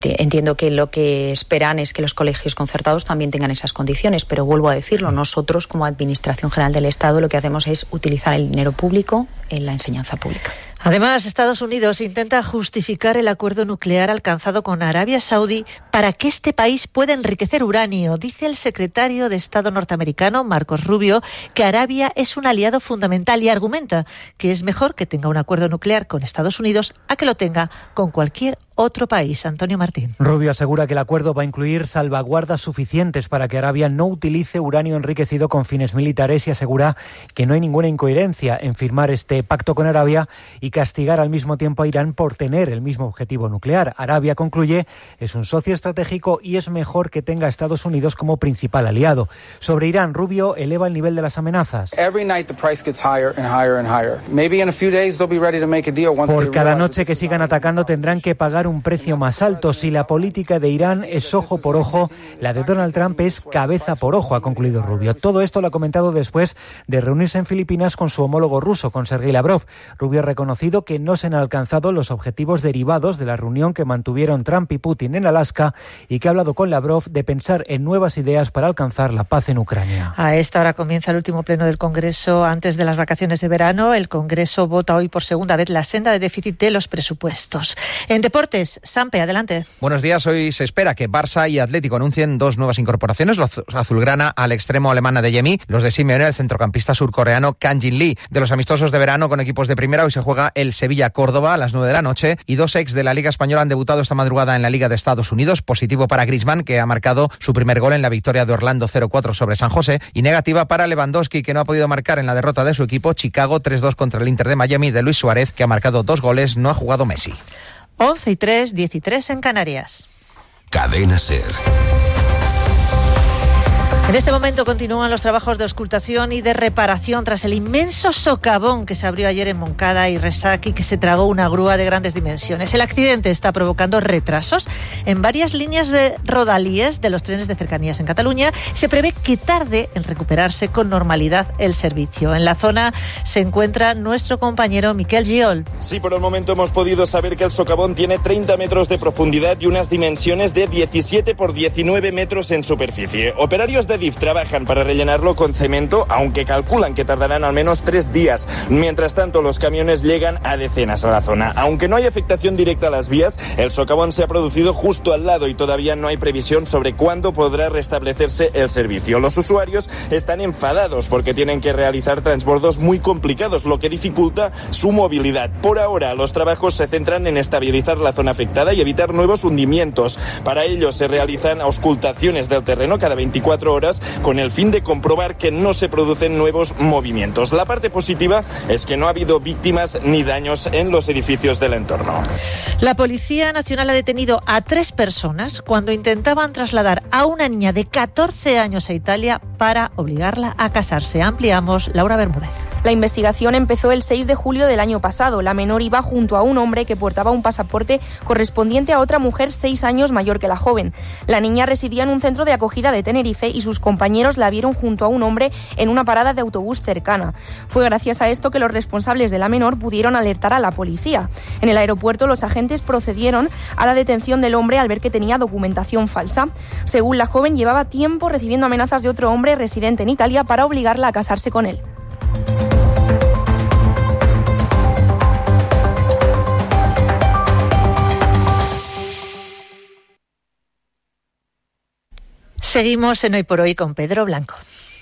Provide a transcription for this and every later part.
Entiendo que lo que esperan es que los colegios concertados también tengan esas condiciones, pero vuelvo a decirlo, nosotros como Administración General del Estado lo que hacemos es utilizar el dinero público en la enseñanza pública. Además, Estados Unidos intenta justificar el acuerdo nuclear alcanzado con Arabia Saudí para que este país pueda enriquecer uranio. Dice el secretario de Estado norteamericano, Marcos Rubio, que Arabia es un aliado fundamental y argumenta que es mejor que tenga un acuerdo nuclear con Estados Unidos a que lo tenga con cualquier otro país. Antonio Martín. Rubio asegura que el acuerdo va a incluir salvaguardas suficientes para que Arabia no utilice uranio enriquecido con fines militares y asegura que no hay ninguna incoherencia en firmar este pacto con Arabia y castigar al mismo tiempo a Irán por tener el mismo objetivo nuclear. Arabia, concluye, es un socio estratégico y es mejor que tenga a Estados Unidos como principal aliado. Sobre Irán, Rubio eleva el nivel de las amenazas. Por cada noche que sigan atacando tendrán que pagar un precio más alto. Si la política de Irán es ojo por ojo, la de Donald Trump es cabeza por ojo, ha concluido Rubio. Todo esto lo ha comentado después de reunirse en Filipinas con su homólogo ruso, con Sergei Lavrov. Rubio ha reconocido que no se han alcanzado los objetivos derivados de la reunión que mantuvieron Trump y Putin en Alaska y que ha hablado con Lavrov de pensar en nuevas ideas para alcanzar la paz en Ucrania. A esta hora comienza el último pleno del Congreso antes de las vacaciones de verano. El Congreso vota hoy por segunda vez la senda de déficit de los presupuestos. En deportes, Sampe, adelante. Buenos días. Hoy se espera que Barça y Atlético anuncien dos nuevas incorporaciones, los azulgrana al extremo alemana de Yemi, los de Simeone, el centrocampista surcoreano Kang Jin Lee. De los amistosos de verano con equipos de primera, hoy se juega el Sevilla-Córdoba a las 9 de la noche y dos ex de la Liga Española han debutado esta madrugada en la Liga de Estados Unidos. Positivo para Griezmann, que ha marcado su primer gol en la victoria de Orlando 0-4 sobre San José, y negativa para Lewandowski, que no ha podido marcar en la derrota de su equipo Chicago 3-2 contra el Inter de Miami de Luis Suárez, que ha marcado 2 goles, no ha jugado Messi. 11:03, 13 en Canarias. Cadena SER. En este momento continúan los trabajos de auscultación y de reparación tras el inmenso socavón que se abrió ayer en Moncada y Resac y que se tragó una grúa de grandes dimensiones. El accidente está provocando retrasos en varias líneas de rodalíes de los trenes de cercanías en Cataluña. Se prevé que tarde en recuperarse con normalidad el servicio. En la zona se encuentra nuestro compañero Miquel Giol. Sí, por el momento hemos podido saber que el socavón tiene 30 metros de profundidad y unas dimensiones de 17 por 19 metros en superficie. Operarios de DIF trabajan para rellenarlo con cemento, aunque calculan que tardarán al menos 3 días. Mientras tanto, los camiones llegan a decenas a la zona. Aunque no hay afectación directa a las vías, el socavón se ha producido justo al lado y todavía no hay previsión sobre cuándo podrá restablecerse el servicio. Los usuarios están enfadados porque tienen que realizar transbordos muy complicados, lo que dificulta su movilidad. Por ahora, los trabajos se centran en estabilizar la zona afectada y evitar nuevos hundimientos. Para ello, se realizan auscultaciones del terreno cada 24 horas con el fin de comprobar que no se producen nuevos movimientos. La parte positiva es que no ha habido víctimas ni daños en los edificios del entorno. La Policía Nacional ha detenido a 3 personas cuando intentaban trasladar a una niña de 14 años a Italia para obligarla a casarse. Ampliamos, Laura Bermúdez. La investigación empezó el 6 de julio del año pasado. La menor iba junto a un hombre que portaba un pasaporte correspondiente a otra mujer 6 años mayor que la joven. La niña residía en un centro de acogida de Tenerife y sus compañeros la vieron junto a un hombre en una parada de autobús cercana. Fue gracias a esto que los responsables de la menor pudieron alertar a la policía. En el aeropuerto, los agentes procedieron a la detención del hombre al ver que tenía documentación falsa. Según la joven, llevaba tiempo recibiendo amenazas de otro hombre residente en Italia para obligarla a casarse con él. Seguimos en Hoy por Hoy con Pedro Blanco.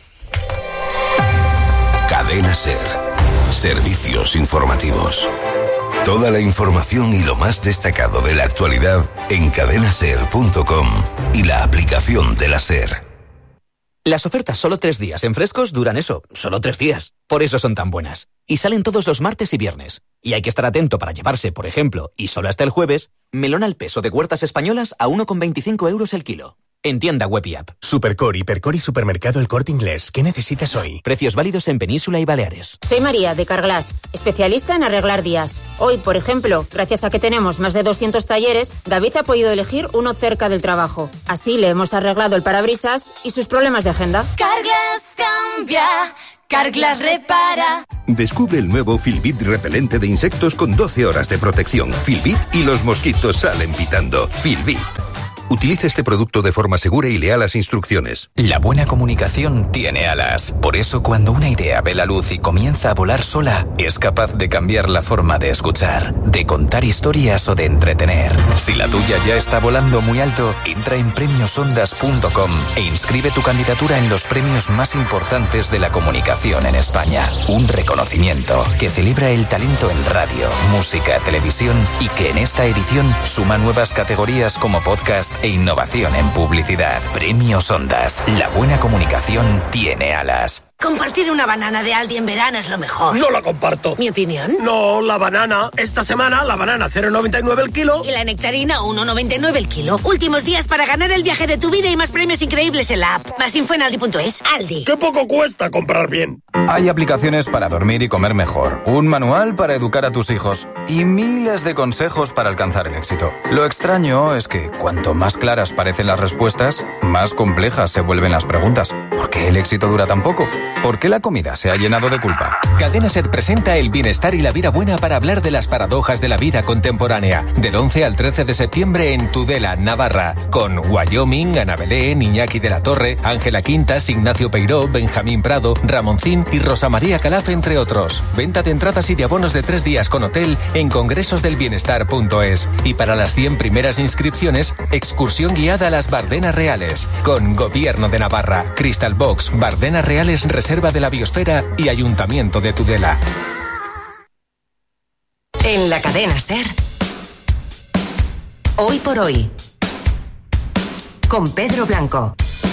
Cadena SER. Servicios informativos. Toda la información y lo más destacado de la actualidad en cadenaser.com y la aplicación de la SER. Las ofertas solo 3 días en Frescos duran eso, solo 3 días. Por eso son tan buenas. Y salen todos los martes y viernes. Y hay que estar atento para llevarse, por ejemplo, y solo hasta el jueves, melón al peso de Huertas Españolas a 1,25 € el kilo. En tienda web y app. Supercor, Hipercor y Supermercado El Corte Inglés. ¿Qué necesitas hoy? Precios válidos en Península y Baleares. Soy María, de Carglass, especialista en arreglar días. Hoy, por ejemplo, gracias a que tenemos más de 200 talleres, David ha podido elegir uno cerca del trabajo. Así le hemos arreglado el parabrisas y sus problemas de agenda. Carglass cambia, Carglass repara. Descubre el nuevo Filbit repelente de insectos con 12 horas de protección. Filbit y los mosquitos salen pitando. Filbit. Utiliza este producto de forma segura y lea las instrucciones. La buena comunicación tiene alas. Por eso, cuando una idea ve la luz y comienza a volar sola, es capaz de cambiar la forma de escuchar, de contar historias o de entretener. Si la tuya ya está volando muy alto, entra en premiosondas.com e inscribe tu candidatura en los premios más importantes de la comunicación en España. Un reconocimiento que celebra el talento en radio, música, televisión y que en esta edición suma nuevas categorías como podcast e innovación en publicidad. Premios Ondas. La buena comunicación tiene alas. Compartir una banana de Aldi en verano es lo mejor. No la comparto. ¿Mi opinión? No, la banana. Esta semana la banana 0,99 el kilo. Y la nectarina 1,99 el kilo. Últimos días para ganar el viaje de tu vida y más premios increíbles en la app. Más info en aldi.es. Aldi. ¡Qué poco cuesta comprar bien! Hay aplicaciones para dormir y comer mejor, un manual para educar a tus hijos y miles de consejos para alcanzar el éxito. Lo extraño es que cuanto más claras parecen las respuestas, más complejas se vuelven las preguntas. ¿Por qué el éxito dura tan poco? ¿Por qué la comida se ha llenado de culpa? Cadena SER presenta El bienestar y la vida buena para hablar de las paradojas de la vida contemporánea. Del 11 al 13 de septiembre en Tudela, Navarra. Con Wyoming, Ana Belén, Iñaki de la Torre, Ángela Quintas, Ignacio Peiró, Benjamín Prado, Ramoncín y Rosa María Calaf, entre otros. Venta de entradas y de abonos de 3 días con hotel en congresosdelbienestar.es. Y para las 100 primeras inscripciones, excursión guiada a las Bardenas Reales. Con Gobierno de Navarra, Crystal Box, Bardenas Reales, Reserva de la Biosfera y Ayuntamiento de Tudela. En la cadena SER. Hoy por hoy. Con Pedro Blanco.